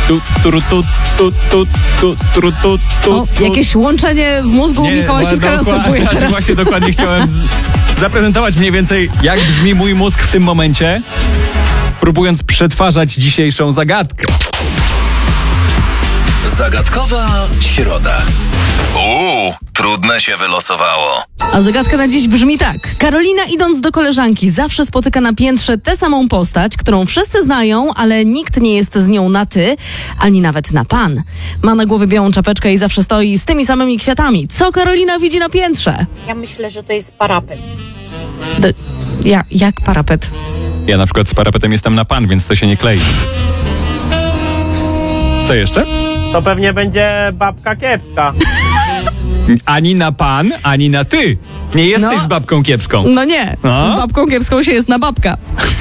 O, jakieś łączenie w mózgu u Michała Siwka następuje teraz. Właśnie dokładnie chciałem zaprezentować mniej więcej, jak brzmi mój mózg w tym momencie, próbując przetwarzać dzisiejszą zagadkę. Zagadkowa środa. Trudne się wylosowało. A zagadka na dziś brzmi tak. Karolina, idąc do koleżanki, zawsze spotyka na piętrze tę samą postać, którą wszyscy znają, ale nikt nie jest z nią na ty, ani nawet na pan. Ma na głowie białą czapeczkę i zawsze stoi z tymi samymi kwiatami. Co Karolina widzi na piętrze? Ja myślę, że to jest parapet. Jak parapet? Ja na przykład z parapetem jestem na pan, więc to się nie klei. Co jeszcze? To pewnie będzie babka kiepska. Ani na pan, ani na ty. Nie jesteś z babką kiepską. No nie. No? Z babką kiepską się jest na babka.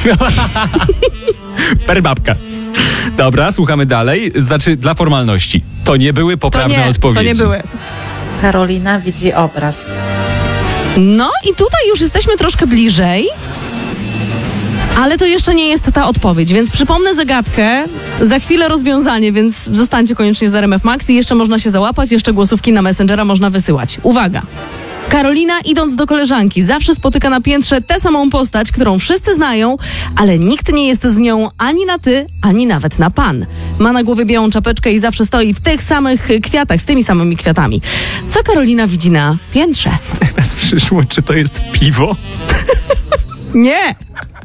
Per babka. Dobra, słuchamy dalej. Znaczy, dla formalności. To nie były poprawne odpowiedzi. To nie były. Karolina widzi obraz. No i tutaj już jesteśmy troszkę bliżej. Ale to jeszcze nie jest ta odpowiedź, więc przypomnę zagadkę, za chwilę rozwiązanie, więc zostańcie koniecznie z RMF Max i jeszcze można się załapać, jeszcze głosówki na Messengera można wysyłać. Uwaga! Karolina, idąc do koleżanki, zawsze spotyka na piętrze tę samą postać, którą wszyscy znają, ale nikt nie jest z nią ani na ty, ani nawet na pan. Ma na głowie białą czapeczkę i zawsze stoi w tych samych kwiatach, z tymi samymi kwiatami. Co Karolina widzi na piętrze? Teraz przyszło, czy to jest piwo? Nie!